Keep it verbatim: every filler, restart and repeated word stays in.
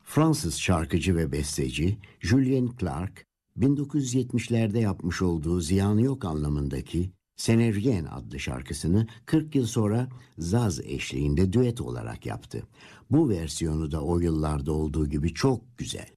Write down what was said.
Fransız şarkıcı ve besteci Julien Clerc, bin dokuz yüz yetmişlerde yapmış olduğu ziyanı yok anlamındaki C'est Rien adlı şarkısını kırk yıl sonra Zaz eşliğinde düet olarak yaptı. Bu versiyonu da o yıllarda olduğu gibi çok güzel.